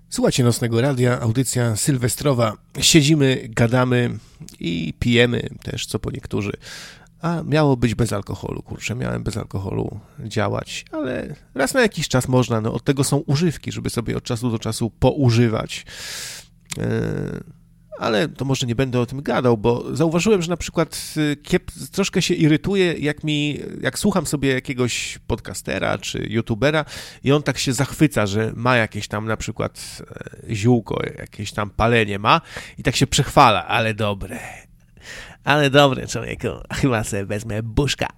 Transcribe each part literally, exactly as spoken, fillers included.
Słuchajcie Nocnego Radia, audycja sylwestrowa. Siedzimy, gadamy i pijemy też, co po niektórzy. A miało być bez alkoholu, kurczę, miałem bez alkoholu działać, ale raz na jakiś czas można, no od tego są używki, żeby sobie od czasu do czasu poużywać. Yy, ale to może nie będę o tym gadał, bo zauważyłem, że na przykład kiep, troszkę się irytuję, jak mi, jak słucham sobie jakiegoś podcastera czy youtubera i on tak się zachwyca, że ma jakieś tam na przykład ziółko, jakieś tam palenie ma i tak się przechwala, ale dobre. Ale dobre, człowieku, chyba sobie wezmę buszka.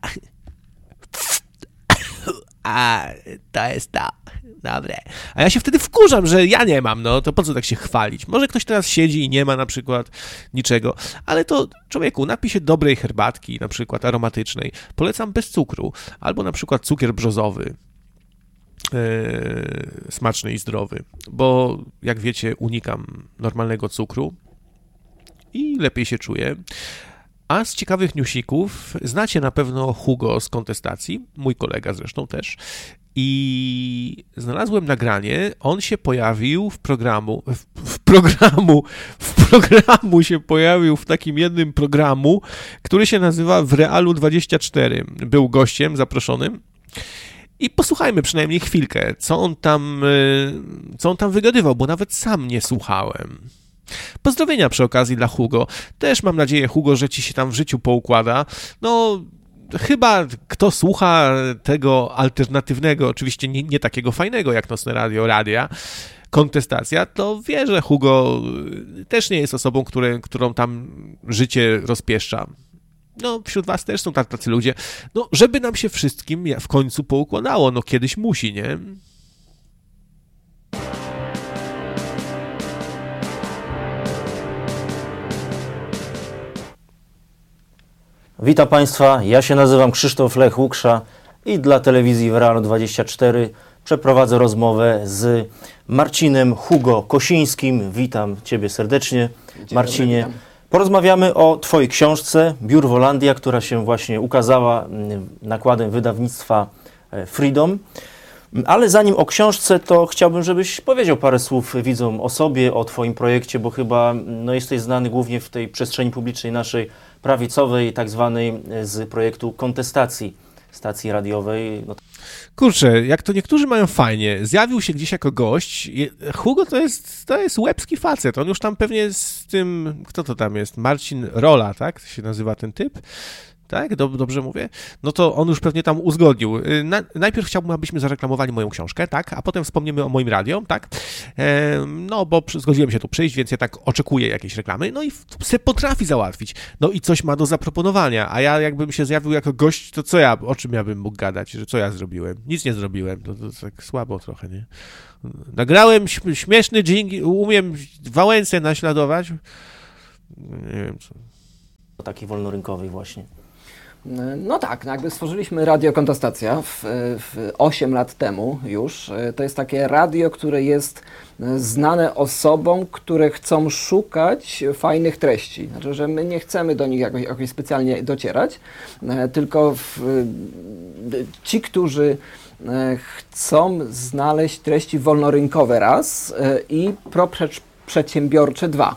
A, to jest to. Dobre. A ja się wtedy wkurzam, że ja nie mam, no to po co tak się chwalić? Może ktoś teraz siedzi i nie ma na przykład niczego, ale to człowieku, napij się dobrej herbatki, na przykład aromatycznej. Polecam bez cukru, albo na przykład cukier brzozowy. Yy, smaczny i zdrowy, bo jak wiecie, unikam normalnego cukru i lepiej się czuję. A z ciekawych newsików znacie na pewno Hugo z Kontestacji, mój kolega zresztą też. I znalazłem nagranie, on się pojawił w programu, w, w programu, w programu się pojawił w takim jednym programu, który się nazywa W Realu dwadzieścia cztery. Był gościem zaproszonym. I posłuchajmy przynajmniej chwilkę, co on tam, co on tam wygadywał, bo nawet sam nie słuchałem. Pozdrowienia przy okazji dla Hugo. Też mam nadzieję, Hugo, że ci się tam w życiu poukłada. No, chyba kto słucha tego alternatywnego, oczywiście nie, nie takiego fajnego jak Nocne Radio, radia, Kontestacja, to wie, że Hugo też nie jest osobą, które, którą tam życie rozpieszcza. No, wśród was też są tacy ludzie. No, żeby nam się wszystkim w końcu poukładało, no kiedyś musi, nie? Witam Państwa, ja się nazywam Krzysztof Lech Łuksza i dla telewizji W Realu dwadzieścia cztery przeprowadzę rozmowę z Marcinem Hugo Kosińskim. Witam Ciebie serdecznie, Dzień Marcinie. Dobry, porozmawiamy o Twojej książce Biur Wolandia, która się właśnie ukazała nakładem wydawnictwa Freedom. Ale zanim o książce, to chciałbym, żebyś powiedział parę słów widzom o sobie, o Twoim projekcie, bo chyba no, jesteś znany głównie w tej przestrzeni publicznej naszej prawicowej, tak zwanej z projektu Kontestacji stacji radiowej. No. Kurczę, jak to niektórzy mają fajnie, zjawił się gdzieś jako gość. Hugo to jest, to jest łebski facet, on już tam pewnie z tym, kto to tam jest, Marcin Rola, tak? To się nazywa ten typ. Tak? Dobrze mówię? No to on już pewnie tam uzgodnił. Na, najpierw chciałbym, abyśmy zareklamowali moją książkę, tak? A potem wspomniemy o moim radio, tak? E, no, bo zgodziłem się tu przyjść, więc ja tak oczekuję jakiejś reklamy. No i se potrafi załatwić. No i coś ma do zaproponowania. A ja jakbym się zjawił jako gość, to co ja, o czym ja bym mógł gadać? Że co ja zrobiłem? Nic nie zrobiłem. To, to tak słabo trochę, nie? Nagrałem śmieszny dżing, umiem Wałęsę naśladować. Nie wiem co. Taki wolnorynkowy właśnie. No tak, no jakby stworzyliśmy Radio Kontestacja w, w osiem lat temu już. To jest takie radio, które jest znane osobom, które chcą szukać fajnych treści. Znaczy, że my nie chcemy do nich jakoś, jakoś specjalnie docierać, tylko w, ci, którzy chcą znaleźć treści wolnorynkowe raz i proprzedsiębiorcze dwa.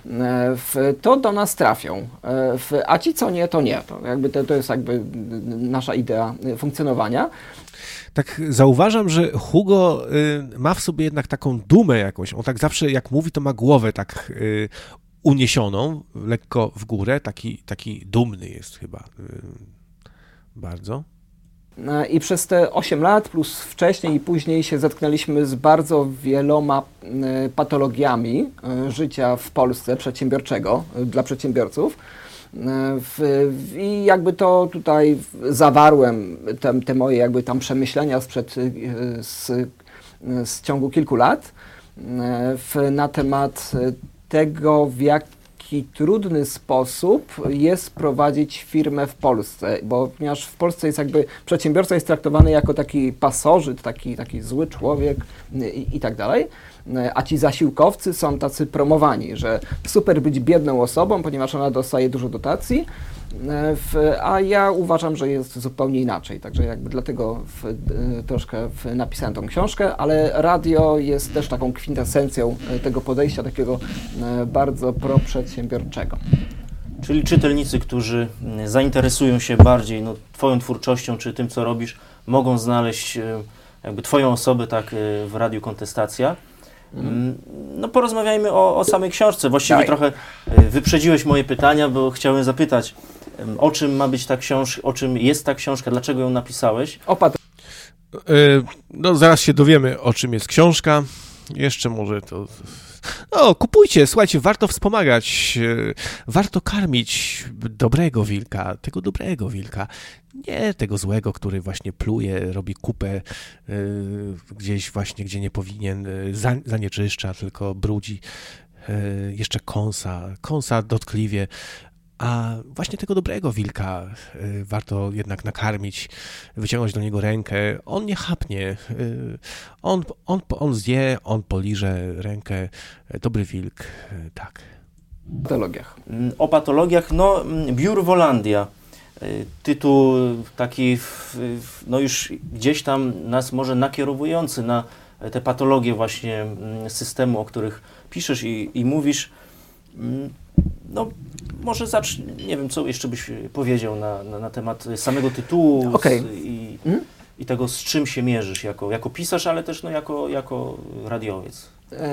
To do nas trafią, a ci co nie, to nie. To, jakby to, to jest jakby nasza idea funkcjonowania. Tak zauważam, że Hugo y, ma w sobie jednak taką dumę jakąś. On tak zawsze jak mówi, to ma głowę tak y, uniesioną, lekko w górę. Taki, taki dumny jest chyba y, bardzo. I przez te osiem lat plus wcześniej i później się zetknęliśmy z bardzo wieloma patologiami życia w Polsce przedsiębiorczego dla przedsiębiorców. I jakby to tutaj zawarłem te, te moje jakby tam przemyślenia sprzed z, z ciągu kilku lat w, na temat tego, w jaki trudny sposób jest prowadzić firmę w Polsce, bo ponieważ w Polsce jest jakby przedsiębiorca jest traktowany jako taki pasożyt, taki, taki zły człowiek i, i tak dalej, a ci zasiłkowcy są tacy promowani, że super być biedną osobą, ponieważ ona dostaje dużo dotacji, W, a ja uważam, że jest zupełnie inaczej, także jakby dlatego w, troszkę w, napisałem tą książkę, ale radio jest też taką kwintesencją tego podejścia takiego bardzo proprzedsiębiorczego. Czyli czytelnicy, którzy zainteresują się bardziej no, Twoją twórczością czy tym, co robisz, mogą znaleźć jakby Twoją osobę tak w Radiu Kontestacja. Mm. No porozmawiajmy o, o samej książce. Właściwie Daj. trochę wyprzedziłeś moje pytania, bo chciałem zapytać, o czym ma być ta książka, o czym jest ta książka, dlaczego ją napisałeś? Opat. No zaraz się dowiemy, o czym jest książka. Jeszcze może to... No, kupujcie, słuchajcie, warto wspomagać, warto karmić dobrego wilka, tego dobrego wilka, nie tego złego, który właśnie pluje, robi kupę y, gdzieś właśnie, gdzie nie powinien, za, zanieczyszcza, tylko brudzi, y, jeszcze kąsa, kąsa dotkliwie. A właśnie tego dobrego wilka y, warto jednak nakarmić, wyciągnąć do niego rękę. On nie chapnie, y, on, on, on zje, on poliże rękę. Dobry wilk, y, tak. O patologiach. O patologiach, no Biurwolandia. Tytuł taki, no już gdzieś tam nas może nakierowujący na te patologie właśnie systemu, o których piszesz i, i mówisz. No może zacznij, nie wiem, co jeszcze byś powiedział na, na, na temat samego tytułu okay. z, i, hmm? i tego, z czym się mierzysz jako, jako pisarz, ale też no, jako, jako radiowiec.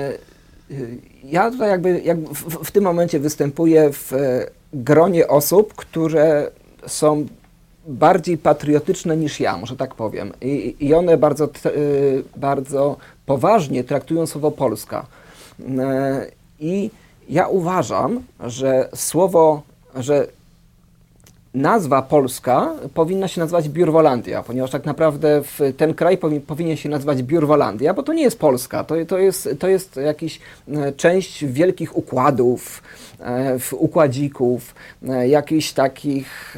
Ja tutaj jakby, jakby w, w tym momencie występuję w gronie osób, które są bardziej patriotyczne niż ja, może tak powiem. I, i one bardzo, bardzo poważnie traktują słowo Polska. I ja uważam, że słowo, że nazwa Polska powinna się nazywać Biurwolandia, ponieważ tak naprawdę w ten kraj powi, powinien się nazywać Biurwolandia, bo to nie jest Polska, to, to, jest, to jest jakiś część wielkich układów, układzików, jakichś takich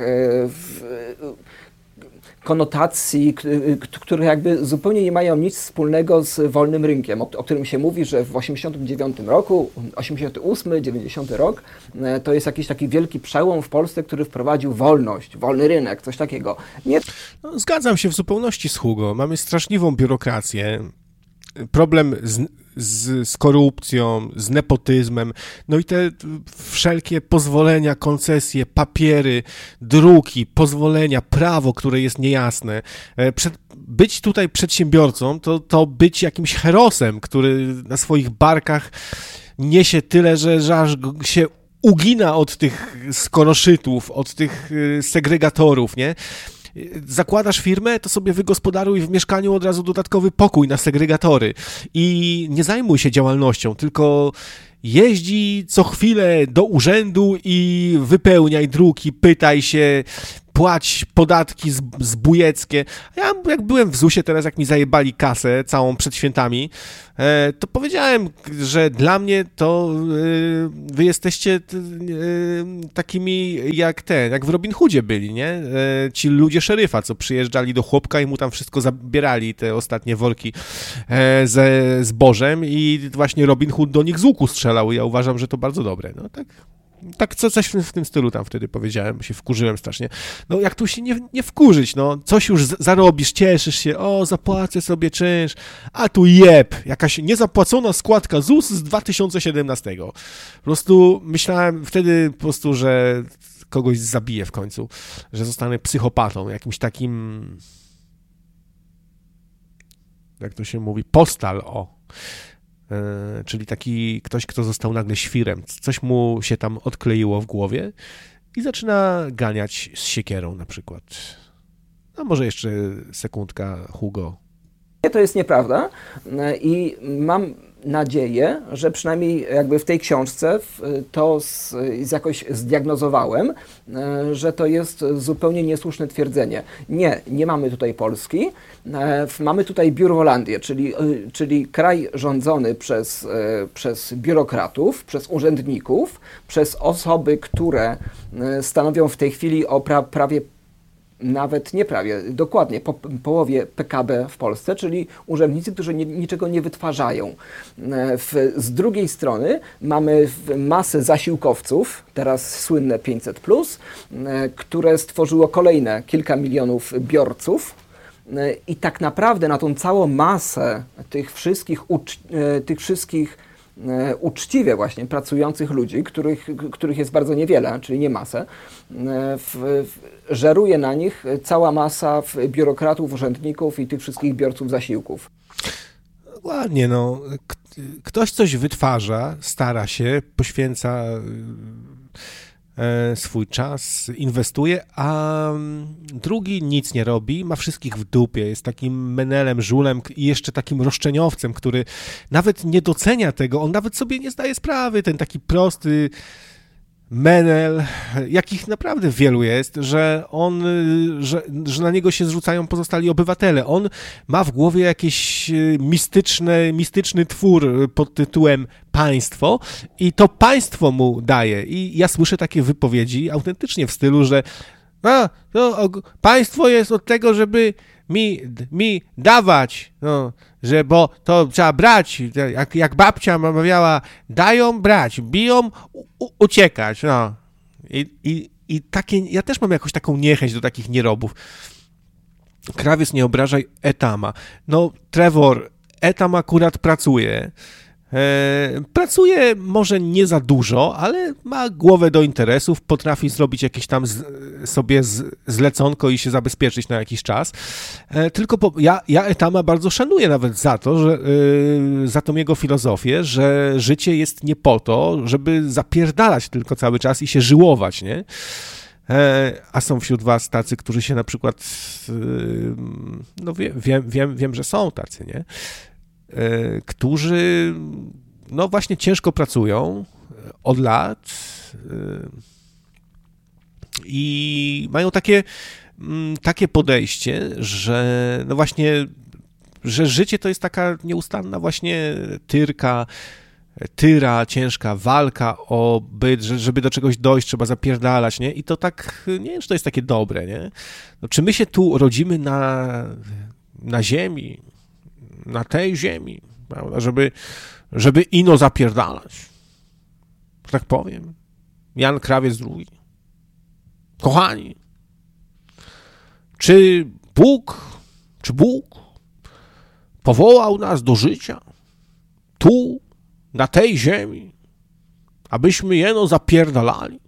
konotacji, które jakby zupełnie nie mają nic wspólnego z wolnym rynkiem, o, o którym się mówi, że w osiemdziesiątym dziewiątym roku, osiemdziesiąty ósmy, dziewięćdziesiąty rok, to jest jakiś taki wielki przełom w Polsce, który wprowadził wolność, wolny rynek, coś takiego. Nie... No, zgadzam się w zupełności z Hugo. Mamy straszliwą biurokrację, problem z, z, z korupcją, z nepotyzmem, no i te wszelkie pozwolenia, koncesje, papiery, druki, pozwolenia, prawo, które jest niejasne. Przed, być tutaj przedsiębiorcą, to, to być jakimś herosem, który na swoich barkach niesie tyle, że, że aż się ugina od tych skoroszytów, od tych segregatorów, nie? Zakładasz firmę, to sobie wygospodaruj w mieszkaniu od razu dodatkowy pokój na segregatory i nie zajmuj się działalnością, tylko jeździ co chwilę do urzędu i wypełniaj druki, pytaj się, płać podatki zbójeckie. Ja jak byłem w zusie teraz, jak mi zajebali kasę całą przed świętami, to powiedziałem, że dla mnie to wy jesteście takimi jak ten, jak w Robin Hoodzie byli, nie? Ci ludzie szeryfa, co przyjeżdżali do chłopka i mu tam wszystko zabierali, te ostatnie worki ze zbożem i właśnie Robin Hood do nich z łuku strzelał. Ja uważam, że to bardzo dobre. No tak. Tak, co, coś w tym stylu tam wtedy powiedziałem, się wkurzyłem strasznie. No jak tu się nie, nie wkurzyć, no coś już z, zarobisz, cieszysz się, o zapłacę sobie czynsz, a tu jeb, jakaś niezapłacona składka Z U S z dwa tysiące siedemnastego. Po prostu myślałem wtedy po prostu, że kogoś zabiję w końcu, że zostanę psychopatą, jakimś takim, jak to się mówi, postal, o. Yy, czyli taki ktoś, kto został nagle świrem. Coś mu się tam odkleiło w głowie i zaczyna ganiać z siekierą na przykład. A może jeszcze sekundka, Hugo. To jest nieprawda i mam nadzieję, że przynajmniej jakby w tej książce to z, z jakoś zdiagnozowałem, że to jest zupełnie niesłuszne twierdzenie. Nie, nie mamy tutaj Polski, mamy tutaj Biurwolandię, czyli, czyli kraj rządzony przez, przez biurokratów, przez urzędników, przez osoby, które stanowią w tej chwili o pra, prawie nawet nie prawie, dokładnie po połowie P K B w Polsce, czyli urzędnicy, którzy nie, niczego nie wytwarzają. W, z drugiej strony mamy masę zasiłkowców, teraz słynne pięćset plus, które stworzyło kolejne kilka milionów biorców. I tak naprawdę na tą całą masę tych wszystkich, ucz tych wszystkich uczciwie właśnie pracujących ludzi, których, których jest bardzo niewiele, czyli nie masę, w, w, żeruje na nich cała masa biurokratów, urzędników i tych wszystkich biorców zasiłków. Ładnie, no. Ktoś coś wytwarza, stara się, poświęca swój czas, inwestuje, a drugi nic nie robi, ma wszystkich w dupie, jest takim menelem, żulem i jeszcze takim roszczeniowcem, który nawet nie docenia tego, on nawet sobie nie zdaje sprawy, ten taki prosty menel, jakich naprawdę wielu jest, że on, że, że na niego się zrzucają pozostali obywatele. On ma w głowie jakiś mistyczny, mistyczny twór pod tytułem państwo i to państwo mu daje. I ja słyszę takie wypowiedzi autentycznie w stylu, że a, to państwo jest od tego, żeby mi, mi dawać, no, że bo to trzeba brać, jak, jak babcia mawiała, dają brać, biją u, uciekać, no. I, i, i takie, ja też mam jakąś taką niechęć do takich nierobów. Krawiec, nie obrażaj Etama. No, Trevor, Etam akurat pracuje. E, pracuje może nie za dużo, ale ma głowę do interesów, potrafi zrobić jakieś tam z, sobie z, zleconko i się zabezpieczyć na jakiś czas. E, tylko po, ja, ja Etama bardzo szanuję nawet za to, że, e, za tą jego filozofię, że życie jest nie po to, żeby zapierdalać tylko cały czas i się żyłować, nie? E, a są wśród was tacy, którzy się na przykład, e, no wiem, wiem, wiem, wiem, że są tacy, nie? Którzy no właśnie ciężko pracują od lat i mają takie, takie podejście, że no właśnie, że życie to jest taka nieustanna właśnie tyrka, tyra, ciężka walka o byt, że żeby do czegoś dojść, trzeba zapierdalać, nie? I to tak, nie wiem, czy to jest takie dobre, nie? No, czy my się tu rodzimy na, na ziemi, na tej ziemi, prawda, żeby, żeby ino zapierdalać, że tak powiem. Jan Krawiec drugi. Kochani, czy Bóg, czy Bóg powołał nas do życia tu, na tej ziemi, abyśmy jeno zapierdalali?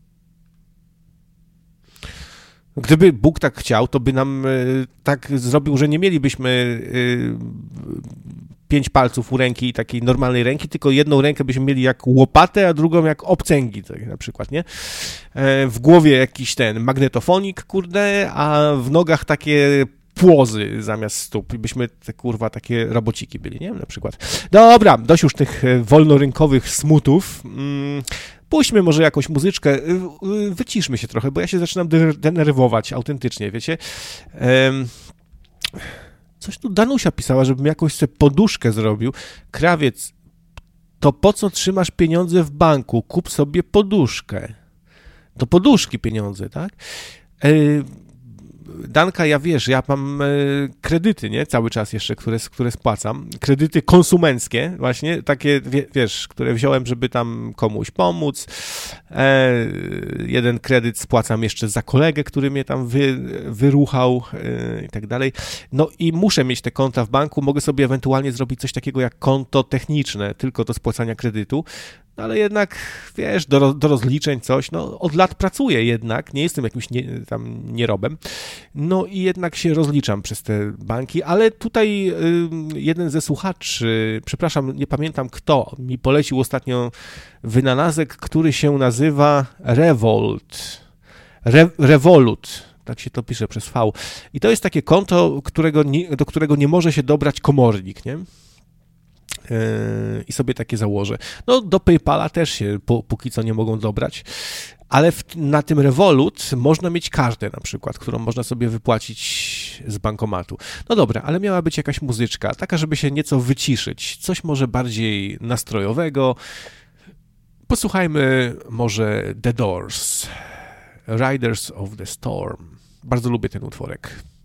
Gdyby Bóg tak chciał, to by nam y, tak zrobił, że nie mielibyśmy y, pięć palców u ręki, takiej normalnej ręki, tylko jedną rękę byśmy mieli jak łopatę, a drugą jak obcęgi, tak na przykład, nie? E, w głowie jakiś ten magnetofonik, kurde, a w nogach takie płozy zamiast stóp i byśmy te, kurwa, takie robociki byli, nie wiem, na przykład. Dobra, dość już tych wolnorynkowych smutów. Mm. Puśćmy może jakąś muzyczkę, wyciszmy się trochę, bo ja się zaczynam denerwować autentycznie, wiecie. Coś tu Danusia pisała, żebym jakąś sobie poduszkę zrobił. Krawiec, to po co trzymasz pieniądze w banku? Kup sobie poduszkę. Do poduszki pieniądze, tak? Danka, ja wiesz, ja mam e, kredyty, nie? Cały czas jeszcze, które, które spłacam. Kredyty konsumenckie właśnie, takie, wie, wiesz, które wziąłem, żeby tam komuś pomóc. E, jeden kredyt spłacam jeszcze za kolegę, który mnie tam wy, wyruchał e, i tak dalej. No i muszę mieć te konta w banku, mogę sobie ewentualnie zrobić coś takiego jak konto techniczne, tylko do spłacania kredytu. No ale jednak, wiesz, do, do rozliczeń coś, no od lat pracuję jednak, nie jestem jakimś nie, tam nierobem, no i jednak się rozliczam przez te banki, ale tutaj y, jeden ze słuchaczy, przepraszam, nie pamiętam kto, mi polecił ostatnio wynalazek, który się nazywa Revolt, Re, Revolut, tak się to pisze przez V. I to jest takie konto, którego nie, do którego nie może się dobrać komornik, nie? I sobie takie założę. No do PayPala też się po, póki co nie mogą dobrać, ale w, na tym Revolut można mieć kartę na przykład, którą można sobie wypłacić z bankomatu. No dobra, ale miała być jakaś muzyczka, taka, żeby się nieco wyciszyć, coś może bardziej nastrojowego. Posłuchajmy może The Doors, Riders of the Storm. Bardzo lubię ten utworek.